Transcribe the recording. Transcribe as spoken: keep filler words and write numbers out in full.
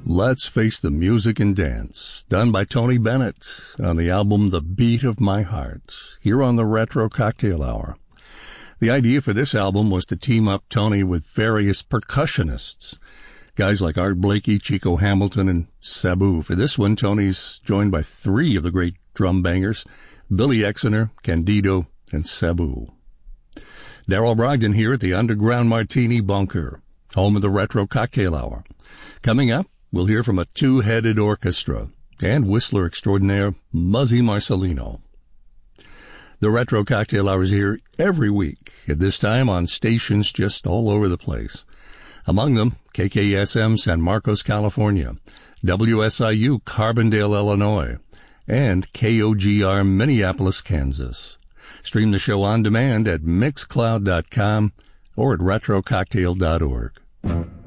Let's Face the Music and Dance, done by Tony Bennett on the album The Beat of My Heart, here on the Retro Cocktail Hour. The idea for this album was to team up Tony with various percussionists, guys like Art Blakey, Chico Hamilton, and Sabu. For this one, Tony's joined by three of the great drum bangers, Billy Exner, Candido, and Sabu. Daryl Brogdon here at the Underground Martini Bunker, home of the Retro Cocktail Hour. Coming up, we'll hear from a two-headed orchestra and whistler extraordinaire Muzzy Marcelino. The Retro Cocktail Hour is here every week, at this time on stations just all over the place. Among them, K K S M San Marcos, California, W S I U Carbondale, Illinois, and K O G R Minneapolis, Kansas. Stream the show on demand at mixcloud dot com or at retro cocktail dot org.